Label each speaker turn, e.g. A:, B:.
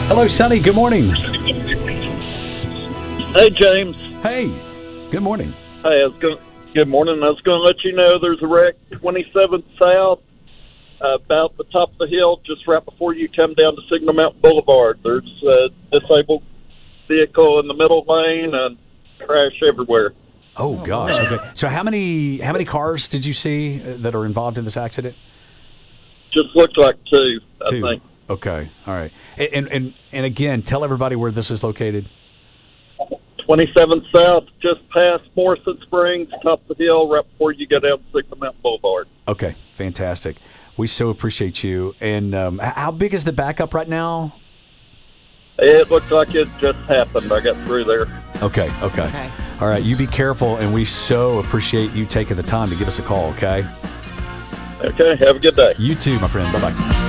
A: Hello, Sonny. Good morning.
B: Hey, James.
A: Hey, good morning.
B: Hey, good morning. I was going to let you know there's a wreck 27th South, about the top of the hill, just right before you come down to Signal Mountain Boulevard. There's a disabled vehicle in the middle lane and crash everywhere.
A: Oh gosh. Okay. So how many cars did you see that are involved in this accident?
B: Just looked like two, I
A: Two.
B: think.
A: Okay. All right. And again, tell everybody where this is located.
B: 27th South, just past Morrison Springs, top of the hill, right before you go down to Signal Mountain Boulevard.
A: Okay. Fantastic. We so appreciate you. And how big is the backup right now?
B: It looked like it just happened. I got through there.
A: Okay. All right. You be careful, and we so appreciate you taking the time to give us a call, okay?
B: Okay, have a good day.
A: You too, my friend. Bye-bye.